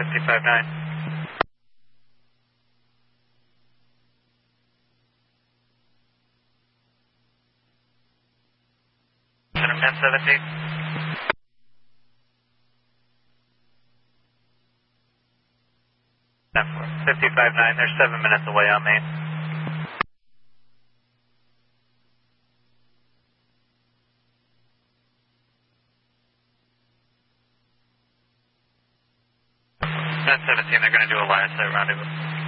559. 1070. 559, they're 7 minutes away on Main. At 17, they're going to do a line of sight rendezvous.